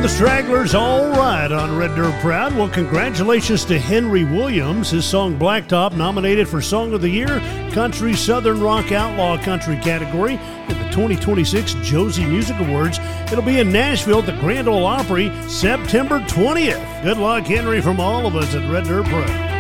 And the Stragglers, all right, on Red Dirt Proud. Well, congratulations to Henry Williams. His song Blacktop nominated for Song of the Year, Country Southern Rock Outlaw Country category at the 2026 Josie Music Awards. It'll be in Nashville at the Grand Ole Opry September 20th. Good luck, Henry, from all of us at Red Dirt Proud.